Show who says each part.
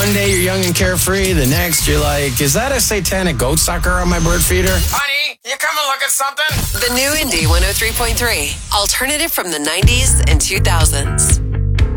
Speaker 1: one day you're young and carefree, the next you're like, is that a satanic goat sucker on my bird feeder? Honey, you come and look at something?
Speaker 2: The new Indie 103.3, alternative from the 90s and 2000s.